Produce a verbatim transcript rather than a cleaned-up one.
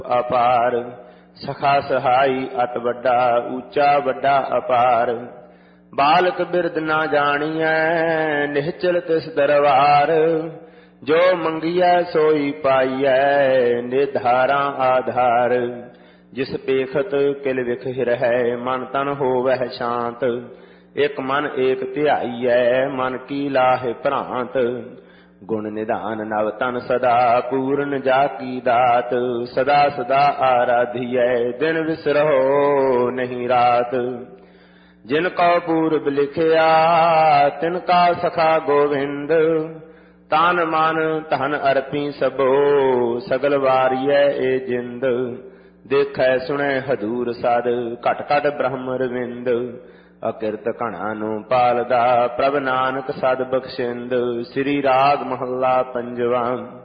ਅਪਾਰ। ਸਖਾ ਸਹਾਈ ਅਤ ਵੱਡਾ, ਉੱਚਾ ਵੱਡਾ ਅਪਾਰ। ਬਾਲਕ ਬਿਰਦ ਨਾ ਜਾਣੀਐ, ਨਿਹਚਲ ਤਿਸ ਦਰਬਾਰ। ਜੋ ਮੰਗੀਐ ਸੋਈ ਪਾਈਐ, ਨਿਧਾਰਾਂ ਆਧਾਰ। ਜਿਸ ਪੇਖਤ ਕਿਲ ਵਿਖ ਹਿਰਹਿ, ਮਨ ਤਨ ਹੋਵਹਿ ਸ਼ਾਂਤ। ਇਕ ਮਨ ਏਕ ਧਿਆਈਐ, ਮਨ ਕੀ ਲਾਹੇ ਭ੍ਰਾਂਤ। ਗੁਣ ਨਿਧਾਨ ਨਵ ਤਨ ਸਦਾ, ਪੂਰਨ ਜਾ ਕੀ ਦਾਤ। ਸਦਾ ਸਦਾ ਆਰਾਧੀਐ, ਦਿਨ ਵਿਸਰਹੁ ਨਹੀਂ ਰਾਤ। ਜਿਨ ਕਉ ਪੂਰਬ ਲਿਖਿਆ, ਤਿਨ ਕਾ ਸਖਾ ਗੋਵਿੰਦ। ਤਨ ਮਨ ਧਨ ਅਰਪੀ ਸਭੋ, ਸਗਲ ਵਾਰੀਐ ਏ ਜਿੰਦ। ਦੇਖੈ ਸੁਣੈ ਹਦੂਰ ਸਦ, ਘਟ ਘਟ ਬ੍ਰਹਮ ਰਵਿੰਦ। ਅਕਿਰਤ ਘਣਾ ਨੂੰ ਪਾਲਦਾ, ਪ੍ਰਭ ਨਾਨਕ ਸਦ ਬਖਸ਼ਿੰਦ। ਸ੍ਰੀ ਰਾਗ ਮਹੱਲਾ ਪੰਜਵਾ।